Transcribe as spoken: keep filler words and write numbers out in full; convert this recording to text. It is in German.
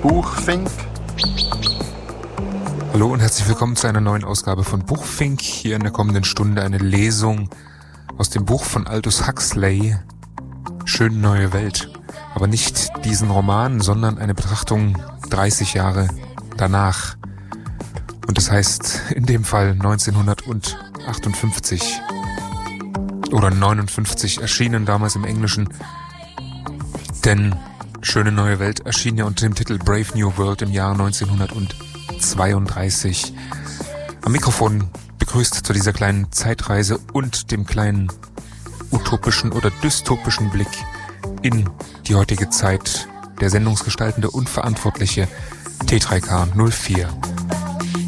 Buchfink. Hallo und herzlich willkommen zu einer neuen Ausgabe von Buchfink. Hier in der kommenden Stunde eine Lesung aus dem Buch von Aldous Huxley, Schöne neue Welt. Aber nicht diesen Roman, sondern eine Betrachtung dreißig Jahre danach. Und das heißt in dem Fall neunzehnhundertachtundfünfzig oder neunundfünfzig, erschienen damals im Englischen. Denn Schöne neue Welt erschien ja unter dem Titel Brave New World im Jahr neunzehnhundertzweiunddreißig. Am Mikrofon begrüßt zu dieser kleinen Zeitreise und dem kleinen utopischen oder dystopischen Blick in die heutige Zeit der sendungsgestaltende und verantwortliche T drei K null vier.